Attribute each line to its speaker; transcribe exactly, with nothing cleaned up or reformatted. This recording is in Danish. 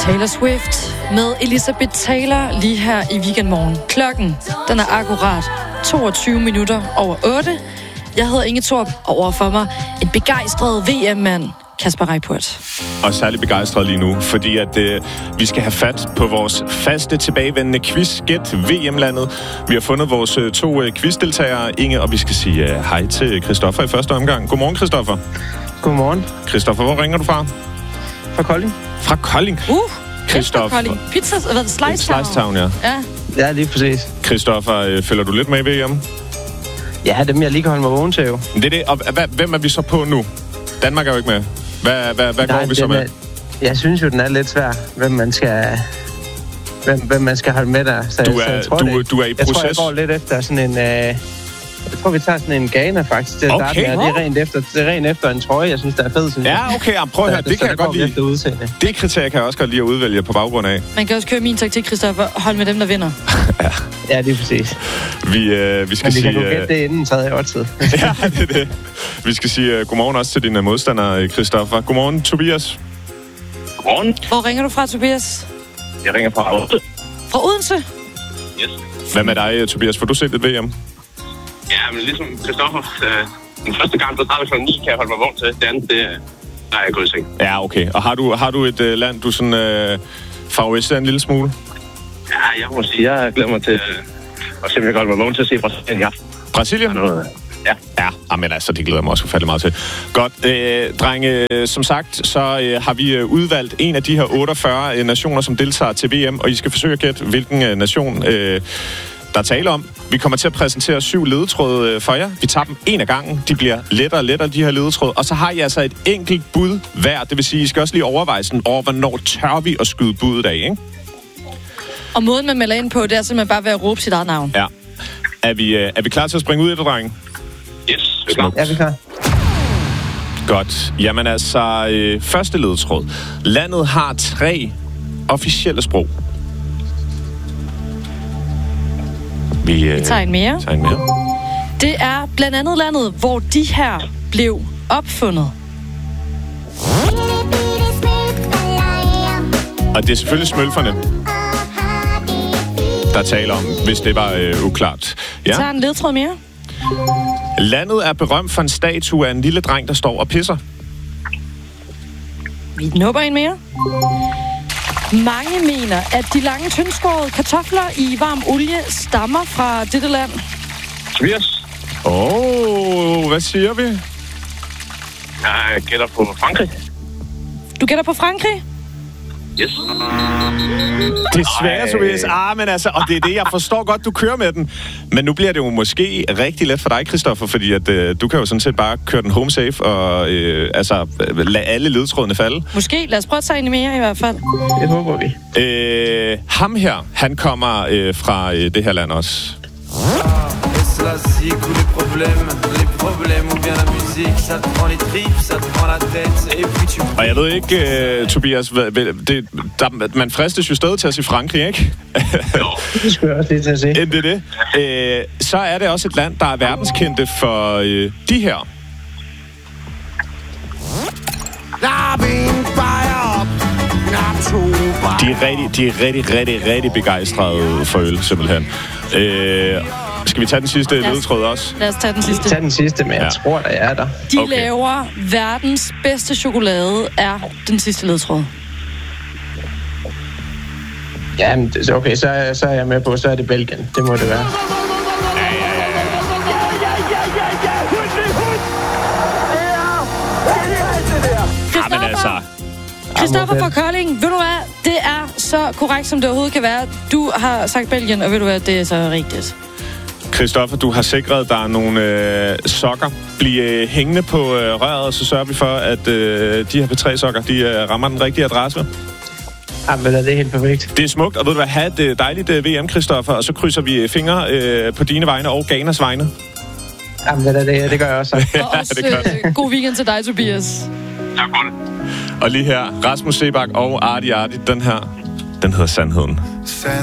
Speaker 1: Taylor Swift med Elizabeth Taylor lige her i Weekendmorgen. Klokken, den er akkurat toogtyve minutter over otte. Jeg hedder Inge Torp, og overfor mig en begejstret V M-mand, Kasper Reippurt.
Speaker 2: Og særligt begejstret lige nu, fordi at øh, vi skal have fat på vores faste tilbagevendende quiz Gæt V M-landet. Vi har fundet vores øh, to øh, quizdeltagere, Inge, og vi skal sige øh, hej til Christoffer i første omgang. Godmorgen, Christoffer.
Speaker 3: Godmorgen.
Speaker 2: Christoffer, hvor ringer du fra?
Speaker 3: Fra Kolding.
Speaker 2: Fra Kolding?
Speaker 1: Uh,
Speaker 2: Christoffer.
Speaker 1: Kolding. Pizza, hvad, Slice Town.
Speaker 2: Slice Town, ja.
Speaker 1: Ja,
Speaker 3: Ja, lige præcis.
Speaker 2: Christoffer, øh, følger du lidt med i V M?
Speaker 3: Ja, dem jeg lige kan holde mig vågen til jo.
Speaker 2: Det er det, og hvad, hvem er vi så på nu? Danmark er jo ikke med. Hvad, hvad, hvad
Speaker 3: Nej,
Speaker 2: går vi så
Speaker 3: den
Speaker 2: med?
Speaker 3: Er, jeg synes jo, den er lidt svær, hvem man skal, hvem, hvem man skal holde med der. Så,
Speaker 2: Du
Speaker 3: så
Speaker 2: er,
Speaker 3: jeg tror,
Speaker 2: du,
Speaker 3: det,
Speaker 2: du er i
Speaker 3: jeg
Speaker 2: proces.
Speaker 3: tror, jeg går lidt efter sådan en... Øh, jeg tror, vi tager sådan en Ghana, faktisk, til at
Speaker 2: Okay.
Speaker 3: starte med. Det er, rent efter, det er rent efter en trøje, jeg synes, der er fed, synes jeg.
Speaker 2: Ja, okay, ja, prøv at høre,
Speaker 3: Så-
Speaker 2: det
Speaker 3: så
Speaker 2: kan
Speaker 3: der
Speaker 2: jeg
Speaker 3: går
Speaker 2: godt
Speaker 3: vi
Speaker 2: lide.
Speaker 3: efter udseende.
Speaker 2: Det kriterie kan jeg også godt lide at udvælge på baggrund af.
Speaker 1: man kan også køre min taktik, Christoffer. Hold med dem, der vinder.
Speaker 3: Ja, lige præcis.
Speaker 2: Vi, øh, vi skal
Speaker 3: Men vi
Speaker 2: sige...
Speaker 3: kan jo
Speaker 2: øh,
Speaker 3: gætte det inden tredje årtid.
Speaker 2: ja, det er det. Vi skal sige uh, godmorgen også til dine modstandere, Christoffer. Godmorgen, Tobias.
Speaker 4: Godmorgen.
Speaker 1: Hvor ringer du fra, Tobias?
Speaker 4: Jeg ringer fra Odense.
Speaker 1: Fra Odense?
Speaker 4: Yes.
Speaker 2: Hvad med dig, Tobias? Får du set et V M?
Speaker 4: Ja, men ligesom Christoffer, øh, den første gang, der startede klokken ni, kan jeg holde mig vågen til. Det andet, det øh, der er jeg gået i seng.
Speaker 2: Ja, okay. Og har du, har du et uh, land, du sådan uh, favoriserer en lille smule?
Speaker 4: Ja, jeg må sige, jeg glæder mig til øh, at se, om jeg kan holde mig vågen til at se Brasilien i aften.
Speaker 2: Brasilien?
Speaker 4: Der er noget, ja.
Speaker 2: Ja, men altså, det glæder jeg mig også ufattelig meget til. Godt, øh, drenge, øh, som sagt, så øh, har vi øh, udvalgt en af de her otteogfyrre øh, nationer, som deltager til V M, og I skal forsøge at gætte, hvilken øh, nation øh, der taler om. Vi kommer til at præsentere syv ledetråde øh, for jer. Vi tager dem en af gangen. De bliver lettere og lettere, de her ledetråde. Og så har I altså et enkelt bud hver. Det vil sige, I skal også lige overveje sådan over, hvornår tør vi at skyde budet af, ikke?
Speaker 1: Og måden, man melder ind på, det er simpelthen bare ved at råbe sit eget navn.
Speaker 2: Ja. Er vi, øh, er vi klar til at springe ud i det, drenge?
Speaker 4: Yes, det er klart.
Speaker 3: Ja, vi er klar.
Speaker 2: Godt. Jamen altså, øh, første ledetråd. Landet har tre officielle sprog. Vi, øh,
Speaker 1: Vi tager en mere.
Speaker 2: tager en mere.
Speaker 1: Det er blandt andet landet, hvor de her blev opfundet.
Speaker 2: Og det er selvfølgelig smølferne, der taler om, hvis det var øh, uklart.
Speaker 1: Vi
Speaker 2: Ja.
Speaker 1: tager en ledtråd mere.
Speaker 2: Landet er berømt for en statue af en lille dreng, der står og pisser.
Speaker 1: Vi nupper en mere. Mange mener, at de lange, tyndskårede kartofler i varm olie stammer fra dette land.
Speaker 4: Tobias,
Speaker 2: Åh, oh, hvad siger vi?
Speaker 4: jeg gætter på Frankrig.
Speaker 1: Du gætter på Frankrig?
Speaker 4: Yes.
Speaker 2: Desværre, Tobias. Ah, men altså, og det er det, jeg forstår godt, du kører med den. Men nu bliver det jo måske rigtig let for dig, Christoffer, fordi at, øh, du kan jo sådan set bare køre den home safe og øh, altså, lade alle ledtrådene falde.
Speaker 1: Måske. Lad os prøve at tage en mere i hvert fald.
Speaker 3: Det håber vi.
Speaker 2: Øh, ham her, han kommer øh, fra øh, det her land også.
Speaker 5: Classique ou les problèmes, les problèmes ou bien la musique, ça te prend les tripes, ça te prend la tête, et puis tu...
Speaker 2: Og jeg ved ikke, uh, Tobias, hvad, det, der, man fristes jo stadig til at sige Frankrig, ikke?
Speaker 3: Det skulle jeg også lige til at se.
Speaker 2: End det er det. Uh, så er det også et land, der er verdenskendte for uh, de her. De er rigtig, de er rigtig, rigtig, rigtig begejstrede for øl, simpelthen. Uh, skal vi tage den sidste ledetråd også?
Speaker 1: Lad os tage den sidste.
Speaker 3: Tag den sidste, men jeg
Speaker 2: Ja.
Speaker 3: tror, der er der.
Speaker 1: De
Speaker 2: Okay.
Speaker 1: laver verdens bedste chokolade, er den sidste ledtråd.
Speaker 3: Ja, men det- okay, så, er- så er jeg med på, så er det Belgien. Det må det være.
Speaker 2: Ja, men altså...
Speaker 1: Christoffer fra Kolding, ved du hvad? Det er så korrekt, som det overhovedet kan være. Du har sagt Belgien, og ved du hvad? Det er så rigtigt.
Speaker 2: Christoffer, du har sikret dig nogle øh, sokker. Bliv øh, hængende på øh, røret, og så sørger vi for, at øh, de her P tre sokker, de øh, rammer den rigtige adresse.
Speaker 3: Jamen, det er helt perfekt.
Speaker 2: Det er smukt, og ved du hvad, have et øh, dejligt øh, V M, Christoffer, og så krydser vi fingre øh, på dine vegne og Ghanas vegne.
Speaker 3: Jamen, det, det, det gør jeg også.
Speaker 1: Og også
Speaker 2: det er godt.
Speaker 1: øh, god weekend til dig, Tobias.
Speaker 4: Tak for det.
Speaker 2: Og lige her, Rasmus Sebak og Arti Arti, den her, den hedder Sandheden.